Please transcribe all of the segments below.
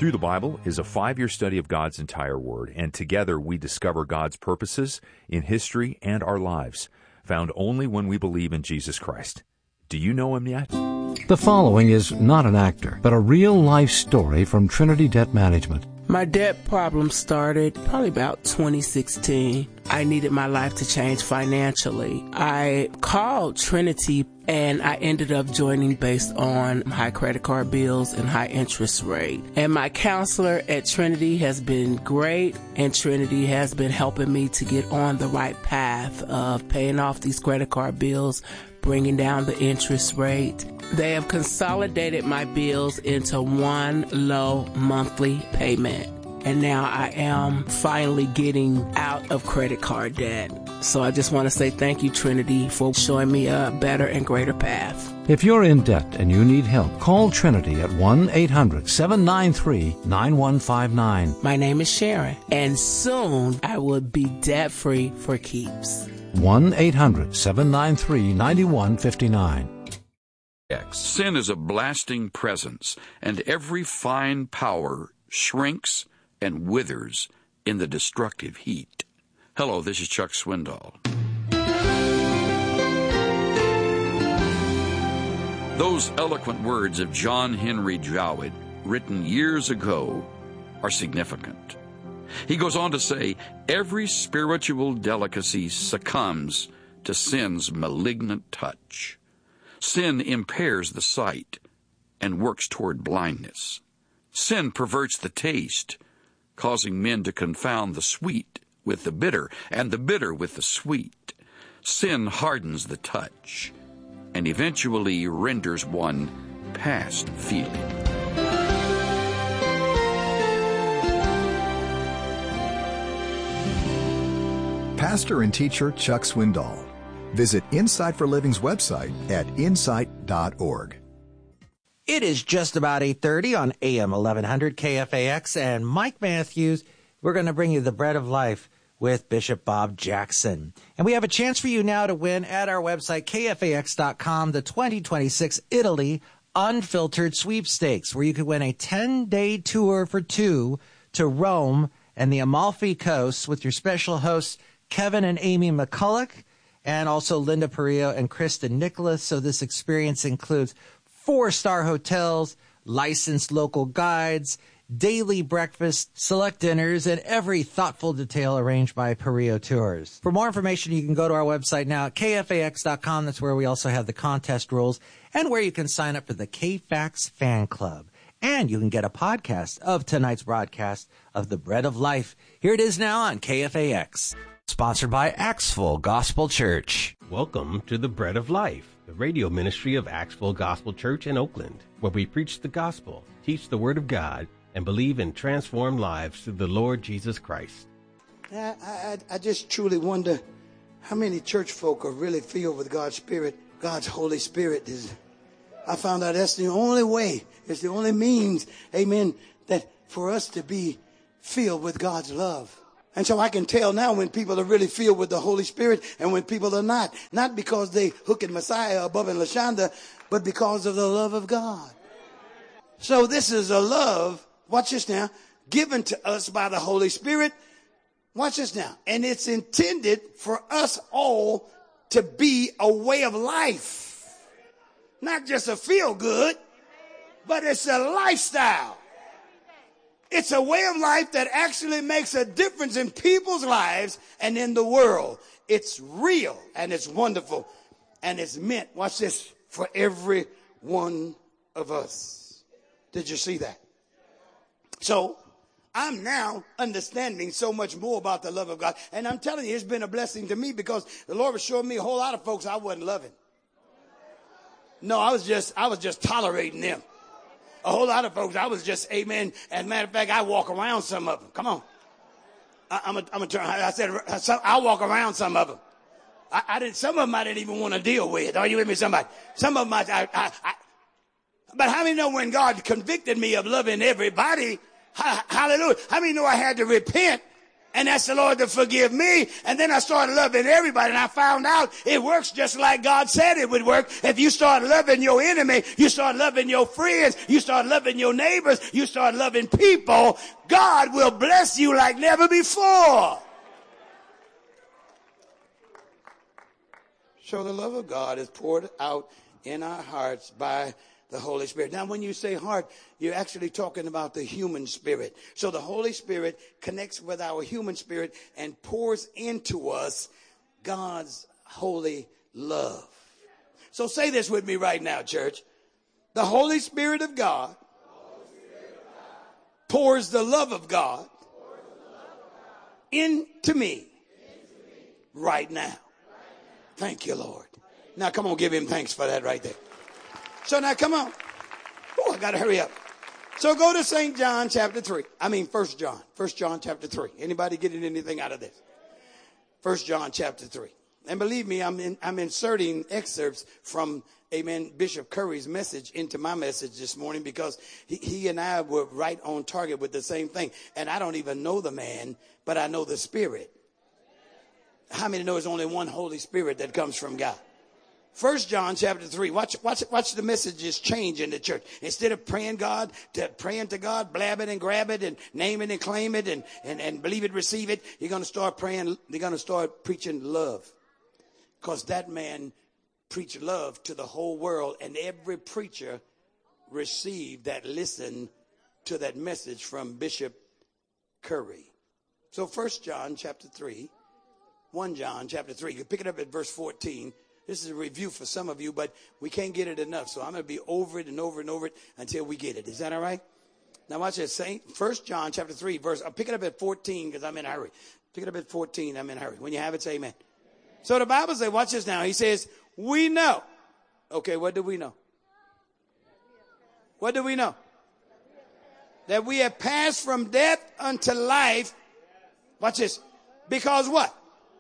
Through the Bible is a 5-year study of God's entire Word, and together we discover God's purposes in history and our lives, found only when we believe in Jesus Christ. Do you know Him yet? The following is not an actor, but a real-life story from Trinity Debt Management. My debt problem started probably about 2016. I needed my life to change financially. I called Trinity and I ended up joining based on high credit card bills and high interest rate. And my counselor at Trinity has been great, and Trinity has been helping me to get on the right path of paying off these credit card bills, bringing down the interest rate. They have consolidated my bills into one low monthly payment. And now I am finally getting out of credit card debt. So I just want to say thank you, Trinity, for showing me a better and greater path. If you're in debt and you need help, call Trinity at 1-800-793-9159. My name is Sharon, and soon I will be debt-free for keeps. 1-800-793-9159. Sin is a blasting presence, and every fine power shrinks and withers in the destructive heat. Hello, this is Chuck Swindoll. Those eloquent words of John Henry Jowett, written years ago, are significant. He goes on to say, every spiritual delicacy succumbs to sin's malignant touch. Sin impairs the sight and works toward blindness. Sin perverts the taste, causing men to confound the sweet with the bitter, and the bitter with the sweet. Sin hardens the touch, and eventually renders one past feeling. Pastor and teacher Chuck Swindoll. Visit Insight for Living's website at insight.org. It is just about 8:30 on AM 1100 KFAX, and Mike Matthews, we're going to bring you the Bread of Life with Bishop Bob Jackson. And we have a chance for you now to win at our website, KFAX.com, the 2026 Italy Unfiltered Sweepstakes, where you could win a 10-day tour for two to Rome and the Amalfi Coast with your special hosts, Kevin and Amy McCulloch, and also Linda Perillo and Kristen Nicholas. So this experience includes 4-star hotels, licensed local guides, daily breakfast, select dinners, and every thoughtful detail arranged by Perillo Tours. For more information, you can go to our website now at KFAX.com. That's where we also have the contest rules and where you can sign up for the KFAX fan club. And you can get a podcast of tonight's broadcast of The Bread of Life. Here it is now on KFAX. Sponsored by Axville Gospel Church. Welcome to The Bread of Life, the radio ministry of Axville Gospel Church in Oakland, where we preach the gospel, teach the Word of God, and believe in transformed lives through the Lord Jesus Christ. I just truly wonder how many church folk are really filled with God's Spirit. God's Holy Spirit is. I found out that's the only way, it's the only means, amen, that for us to be filled with God's love. And so I can tell now when people are really filled with the Holy Spirit and when people are not. Not because they hooking Messiah above in LaShonda, but because of the love of God. So this is a love, watch this now, given to us by the Holy Spirit. Watch this now. And it's intended for us all to be a way of life. Not just a feel good, but it's a lifestyle. It's a way of life that actually makes a difference in people's lives and in the world. It's real and it's wonderful. And it's meant, watch this, for every one of us. Did you see that? So I'm now understanding so much more about the love of God. And I'm telling you, it's been a blessing to me because the Lord was showing me a whole lot of folks I wasn't loving. No, I was just tolerating them. A whole lot of folks, I was just, amen. As a matter of fact, I walk around some of them. Come on. I'm a turn. I said, I walk around some of them. Some of them I didn't even want to deal with. Are you with me, somebody? Some of them but how many know when God convicted me of loving everybody? Hallelujah. How many know I had to repent And asked the Lord to forgive me. And then I started loving everybody. And I found out it works just like God said it would work. If you start loving your enemy, you start loving your friends, you start loving your neighbors, you start loving people, God will bless you like never before. So the love of God is poured out in our hearts by the Holy Spirit. Now, when you say heart, you're actually talking about the human spirit. So the Holy Spirit connects with our human spirit and pours into us God's holy love. So say this with me right now, church. The Holy Spirit of God pours the love of God into me right now. Thank you, Lord. Now, come on, give him thanks for that right there. So now, come on. Oh, I got to hurry up. So go to St. John chapter 3. 1 John. 1 John chapter 3. Anybody getting anything out of this? 1 John chapter 3. And believe me, I'm inserting excerpts from, amen, Bishop Curry's message into my message this morning because he and I were right on target with the same thing. And I don't even know the man, but I know the Spirit. How many know there's only one Holy Spirit that comes from God? 1 John chapter 3. Watch the messages change in the church. Instead of praying to God, blab it and grab it and name it and claim it and believe it, receive it, you're going to start praying. They're going to start preaching love. Because that man preached love to the whole world, and every preacher received that, listened to that message from Bishop Curry. So 1 John chapter 3, 1 John chapter 3, you pick it up at verse 14. This is a review for some of you, but we can't get it enough. So I'm going to be over it and over and over it until we get it. Is that all right? Now watch this. 1 John chapter 3, verse. I'll pick it up at 14 because I'm in a hurry. Pick it up at 14. I'm in a hurry. When you have it, say amen. So the Bible says, watch this now. He says, we know. Okay, what do we know? What do we know? That we have passed from death unto life. Watch this. Because what?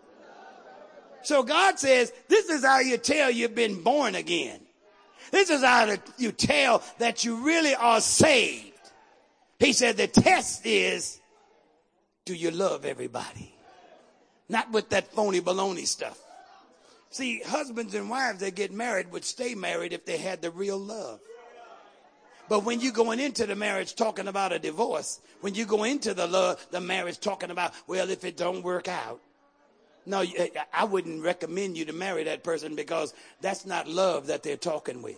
So God says, this is how you tell you've been born again. This is how you tell that you really are saved. He said the test is, do you love everybody? Not with that phony baloney stuff. See, husbands and wives that get married would stay married if they had the real love. But when you're going into the marriage talking about a divorce, when you go into the marriage talking about, well, if it don't work out. No, I wouldn't recommend you to marry that person because that's not love that they're talking with.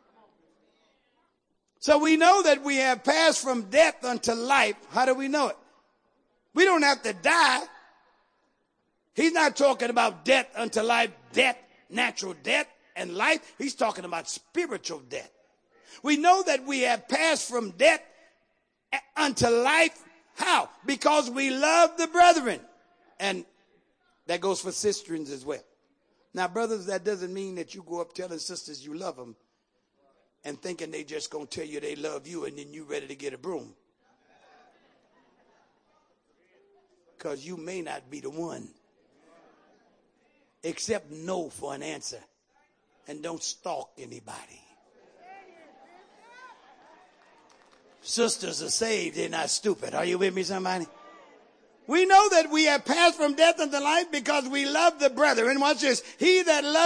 So we know that we have passed from death unto life. How do we know it? We don't have to die. He's not talking about death unto life, death, natural death and life. He's talking about spiritual death. We know that we have passed from death unto life. How? Because we love the brethren. And that goes for sisterins as well. Now, brothers, that doesn't mean that you go up telling sisters you love them and thinking they just going to tell you they love you and then you ready to get a broom. Because you may not be the one. Accept no for an answer. And don't stalk anybody. Sisters are saved. They're not stupid. Are you with me, somebody? We know that we have passed from death unto life because we love the brethren. Watch this. He that loves